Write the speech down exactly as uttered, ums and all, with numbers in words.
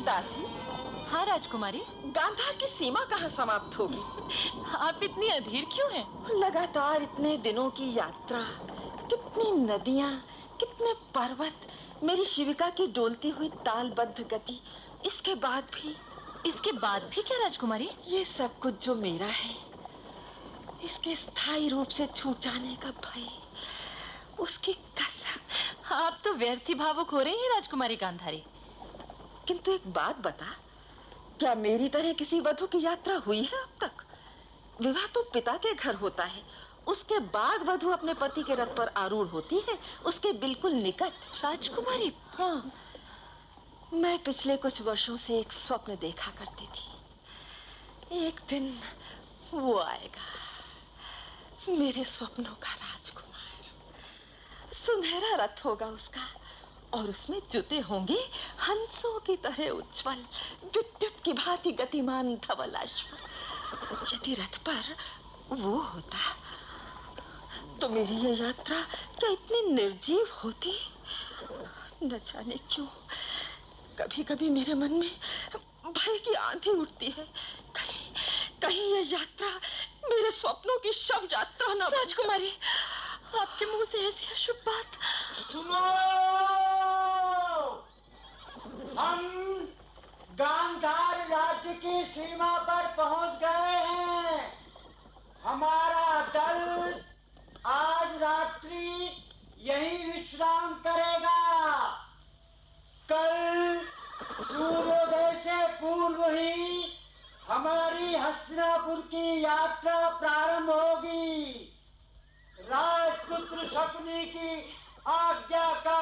दासी। हाँ राजकुमारी। गांधार की सीमा कहाँ समाप्त होगी? आप इतनी अधीर क्यों हैं? लगातार इतने दिनों की यात्रा, कितनी नदियाँ, कितने पर्वत, मेरी शिविका की डोलती हुई तालबद्ध गति, इसके बाद भी। इसके बाद भी क्या राजकुमारी? ये सब कुछ जो मेरा है, इसके स्थायी रूप से छूट जाने का भय, उसकी कसम। आप तो व्यर्थ ही भावुक हो रही हैं राजकुमारी गांधारी। किंतु एक बात बता, क्या मेरी तरह किसी वधु की यात्रा हुई है अब तक? विवाह तो पिता के घर होता है, उसके बाद वधु अपने पति के रथ पर आरूढ़ होती है, उसके बिल्कुल निकट। राजकुमारी। हाँ, मैं पिछले कुछ वर्षों से एक स्वप्न देखा करती थी। एक दिन वो आएगा, मेरे स्वप्नों का राजकुमार। सुनहरा रथ होगा उसका, और उसमें जुते होंगे हंसों की तरह उज्जवल, विद्युत की भांति गतिमान धवल अश्व। यदि रथ पर वो होता तो मेरी ये यात्रा क्या इतनी निर्जीव होती? न जाने क्यों कभी कभी मेरे मन में भय की आंधी उठती है। कहीं कहीं ये यात्रा मेरे स्वप्नों की शव यात्रा न। राजकुमारी, आपके मुंह से ऐसी अशुभ बात। सुनो, हम गांधार राज्य की सीमा पर पहुंच गए हैं। हमारा दल आज रात्रि यहीं विश्राम करेगा। कल सूर्योदय से पूर्व ही हमारी हस्तिनापुर की यात्रा प्रारंभ होगी। राजपुत्र शकुनी की आज्ञा का